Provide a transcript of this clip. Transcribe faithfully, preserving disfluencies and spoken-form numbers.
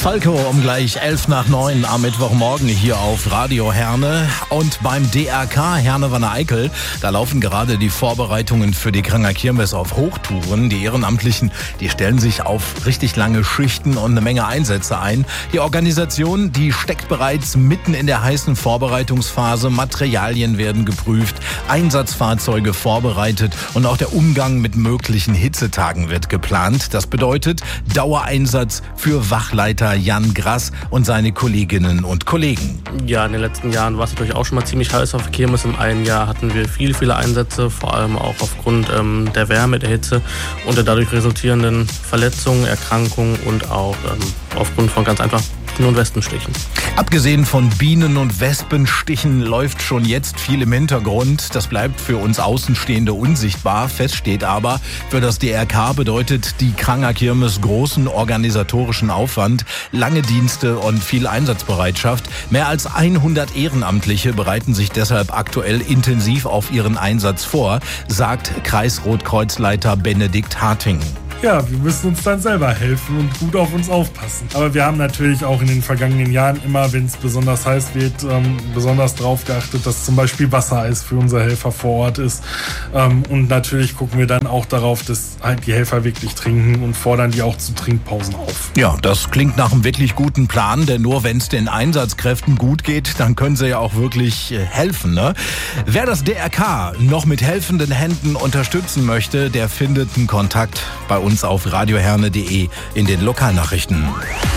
Falco um gleich elf nach neun am Mittwochmorgen hier auf Radio Herne. Und beim D R K Herne-Wanne-Eickel, da laufen gerade die Vorbereitungen für die Kranger Kirmes auf Hochtouren. Die Ehrenamtlichen, die stellen sich auf richtig lange Schichten und eine Menge Einsätze ein. Die Organisation, die steckt bereits mitten in der heißen Vorbereitungsphase. Materialien werden geprüft, Einsatzfahrzeuge vorbereitet und auch der Umgang mit möglichen Hitzetagen wird geplant. Das bedeutet Dauereinsatz für Wachleiter Jan Grass und seine Kolleginnen und Kollegen. Ja, in den letzten Jahren war es natürlich auch schon mal ziemlich heiß auf der Kirmes. Im einen Jahr hatten wir viele, viele Einsätze, vor allem auch aufgrund ähm, der Wärme, der Hitze und der dadurch resultierenden Verletzungen, Erkrankungen und auch ähm, aufgrund von ganz einfach Bienen- und Wespenstichen. Abgesehen von Bienen- und Wespenstichen läuft schon jetzt viel im Hintergrund. Das bleibt für uns Außenstehende unsichtbar. Fest steht aber, für das D R K bedeutet die Kranger Kirmes großen organisatorischen Aufwand, lange Dienste und viel Einsatzbereitschaft. Mehr als hundert Ehrenamtliche bereiten sich deshalb aktuell intensiv auf ihren Einsatz vor, sagt Kreisrotkreuzleiter Benedikt Harting. Ja, wir müssen uns dann selber helfen und gut auf uns aufpassen. Aber wir haben natürlich auch in den vergangenen Jahren immer, wenn es besonders heiß wird, ähm, besonders darauf geachtet, dass zum Beispiel Wassereis für unsere Helfer vor Ort ist. Ähm, und natürlich gucken wir dann auch darauf, dass halt die Helfer wirklich trinken und fordern die auch zu Trinkpausen auf. Ja, das klingt nach einem wirklich guten Plan, denn nur wenn es den Einsatzkräften gut geht, dann können sie ja auch wirklich helfen, ne? Wer das D R K noch mit helfenden Händen unterstützen möchte, der findet einen Kontakt bei uns auf radioherne punkt de in den Lokalnachrichten.